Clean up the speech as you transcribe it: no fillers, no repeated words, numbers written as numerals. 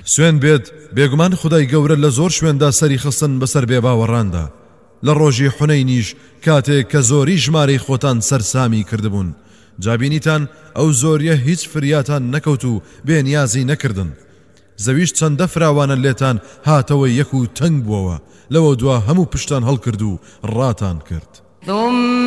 سوێن بێت بێگومان خدای گەورە لە زۆر شوێندا سەری خستن بەسەر بێباوەڕاندا لە ڕۆژی حونەینیش کاتێک کە زۆری ژمارەی خۆتان سەرسامی کردبوون جابینیتان ئەو زۆریە هیچ فریاتان نەکەوت و بێنیازی نەکردن زەویش چەندە فراوانە لێتان هاتەوە یەک و تەنگ بووەوە لەوە دوا هەموو پشتان هەڵکرد و ڕاتان کرد